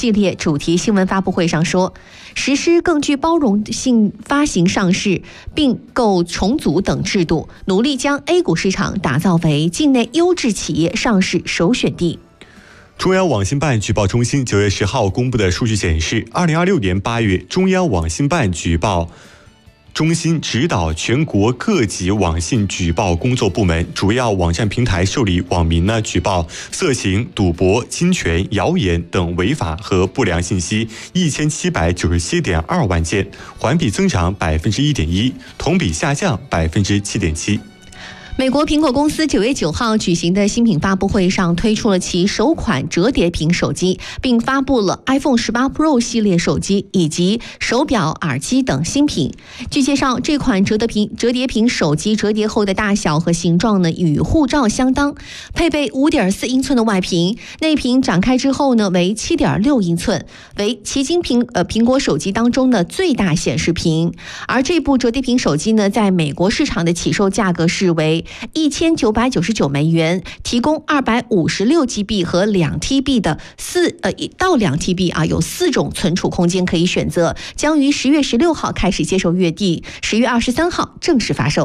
系列主题新闻发布会上说，实施更具包容性发行上市并购重组等制度，努力将 A 股市场打造为境内优质企业上市首选地。 中央网信办举报中心9月10号公布的数据显示，2026年8月，中央网信办举报中心指导全国各级网信举报工作部门，主要网站平台受理网民举报色情、赌博、侵权、谣言等违法和不良信息1797.2万件，环比增长1.1%，同比下降7.7%。 美国苹果公司9月9号举行的新品发布会上推出了其首款折叠屏手机，并发布了 iPhone 18 Pro 系列手机以及手表、耳机等新品。据介绍，这款折叠屏手机折叠后的大小和形状与护照相当，配备5.4英寸的外屏，内屏展开之后为7.6英寸，为迄今苹果手机当中的最大显示屏。而这部折叠屏手机在美国市场的起售价格是为$1999美元，提供256GB 和2TB 的到2TB有4种存储空间可以选择，将于10月16号开始接受预订，10月23号正式发售。